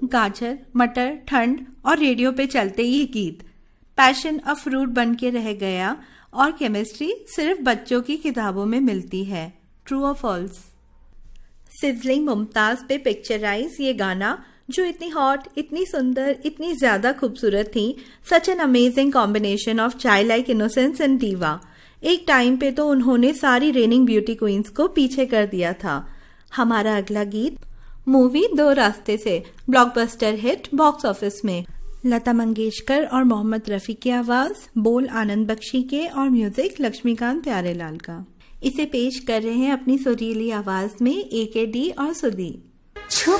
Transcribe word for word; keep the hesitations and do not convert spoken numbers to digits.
गाजर, मटर, ठंड और रेडियो पे चलते ये गीत। पैशन अ फ्रूट बन के रह गया और केमिस्ट्री सिर्फ बच्चों की किताबों में मिलती है। ट्रू और फॉल्स? सिजलिंग मुमताज पे पिक्चराइज ये गाना जो इतनी हॉट, इतनी सुंदर, इतनी ज्यादा खूबसूरत थी। Such an amazing combination of child like innocence and दीवा। एक टाइम पे तो उन्होंने सारी रेनिंग ब्यूटी क्वींस को पीछे कर दिया था। हमारा अगला गीत मूवी दो रास्ते से, ब्लॉकबस्टर हिट बॉक्स ऑफिस में। लता मंगेशकर और मोहम्मद रफी की आवाज, बोल आनंद बख्शी के और म्यूजिक लक्ष्मीकांत प्यारेलाल का। इसे पेश कर रहे हैं अपनी सुरीली आवाज में ए के डी और सुदीप।